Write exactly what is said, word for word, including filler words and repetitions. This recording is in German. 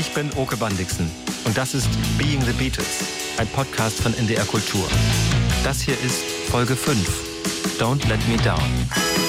Ich bin Oke Bandixen und das ist Being the Beatles, ein Podcast von N D R Kultur. Das hier ist Folge fünf, Don't Let Me Down.